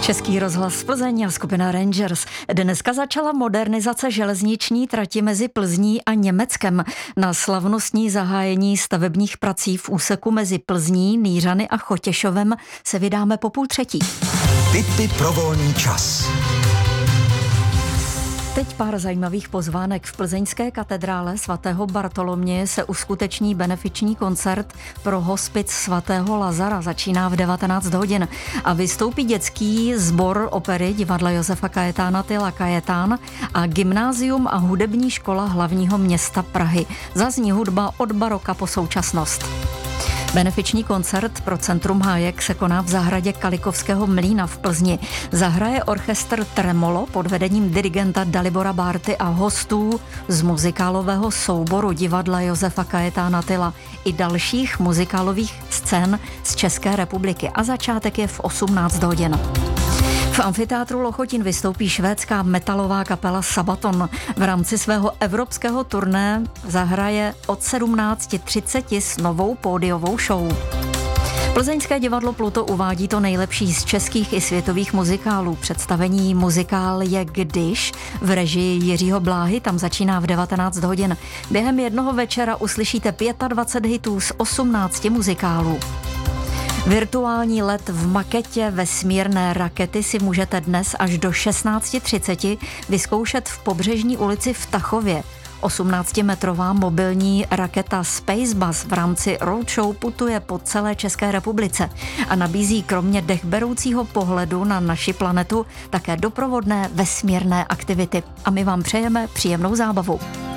Český rozhlas Plzeň a skupina Rangers. Dneska začala modernizace železniční trati mezi Plzní a Německem. Na slavnostní zahájení stavebních prací v úseku mezi Plzní, Nýřany a Chotěšovem se vydáme po 2:30. Tipy pro volný čas. Teď pár zajímavých pozvánek. V plzeňské katedrále svatého Bartoloměje se uskuteční benefiční koncert pro hospic svatého Lazara. Začíná v 19 hodin a vystoupí dětský sbor opery divadla Josefa Kajetána Tyla Kajetán a gymnázium a hudební škola hlavního města Prahy. Zazní hudba od baroka po současnost. Benefiční koncert pro Centrum Hájek se koná v zahradě Kalikovského mlýna v Plzni. Zahraje orchestr Tremolo pod vedením dirigenta Dalibora Bárty a hostů z muzikálového souboru divadla Josefa Kajetána Tyla i dalších muzikálových scén z České republiky. A začátek je v 18 hodin. V amfiteátru Lochotín vystoupí švédská metalová kapela Sabaton. V rámci svého evropského turné zahraje od 17:30 s novou pódiovou show. Plzeňské divadlo Pluto uvádí to nejlepší z českých i světových muzikálů. Představení Muzikál je Když v režii Jiřího Bláhy, tam začíná v 19 hodin. Během jednoho večera uslyšíte 25 hitů z 18 muzikálů. Virtuální let v maketě vesmírné rakety si můžete dnes až do 16:30 vyzkoušet v Pobřežní ulici v Tachově. 18metrová mobilní raketa Spacebus v rámci roadshow putuje po celé České republice a nabízí kromě dechberoucího pohledu na naši planetu také doprovodné vesmírné aktivity. A my vám přejeme příjemnou zábavu.